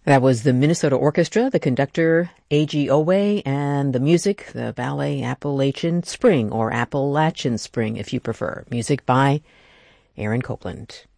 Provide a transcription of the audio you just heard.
That was the Minnesota Orchestra, the conductor A.G. Owe, and the music, the ballet Appalachian Spring, or Appalachian Spring if you prefer. Music by Aaron Copland.